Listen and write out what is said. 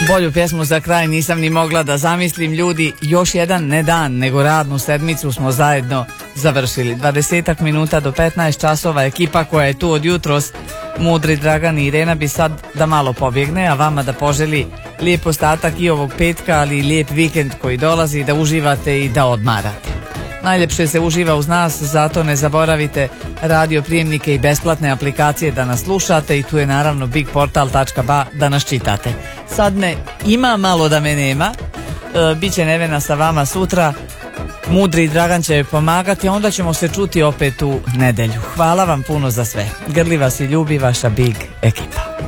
Bolju pjesmu za kraj nisam ni mogla da zamislim, ljudi. Još jedan, ne dan, nego radnu sedmicu smo zajedno završili. 20 minuta do 15 časova. Ekipa koja je tu od jutros, Mudri, Dragan i Irena, bi sad da malo pobjegne, a vama da poželi lijep ostatak i ovog petka, ali i lijep vikend koji dolazi, da uživate i da odmarate. Najljepše se uživa uz nas, zato ne zaboravite radio prijemnike i besplatne aplikacije da nas slušate, i tu je naravno bigportal.ba da nas čitate. Sad me ima malo da me nema, Biće Nevena sa vama sutra, Mudri i Dragan će joj pomagati, a onda ćemo se čuti opet u nedelju. Hvala vam puno za sve. Grli vas i ljubi vaša Big ekipa.